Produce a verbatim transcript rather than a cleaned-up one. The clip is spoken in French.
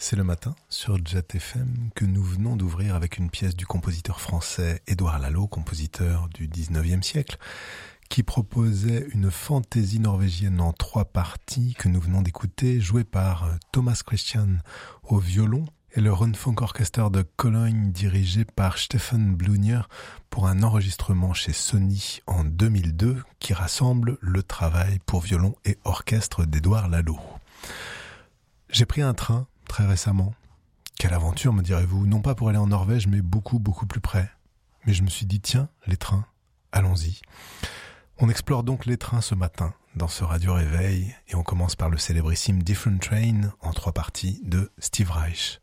C'est le matin sur Jet F M que nous venons d'ouvrir avec une pièce du compositeur français Édouard Lalo, compositeur du dix-neuvième siècle, qui proposait une fantaisie norvégienne en trois parties que nous venons d'écouter, jouée par Thomas Christian au violon et le Rundfunk Orchester de Cologne dirigé par Stefan Blunier pour un enregistrement chez Sony en deux mille deux qui rassemble le travail pour violon et orchestre d'Édouard Lalo. J'ai pris un train très récemment. Quelle aventure, me direz-vous, non pas pour aller en Norvège, mais beaucoup, beaucoup plus près. Mais je me suis dit, tiens, les trains, allons-y. On explore donc les trains ce matin, dans ce Radio Réveil, et on commence par le célébrissime Different Train, en trois parties, de Steve Reich.